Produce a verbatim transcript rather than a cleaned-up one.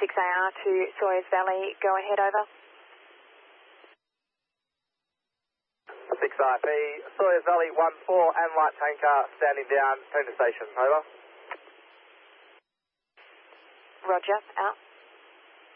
six A R to Sawyers Valley, go ahead, over. six I P, Sawyers Valley one four and light tanker standing down, turn to station, over. Roger, out.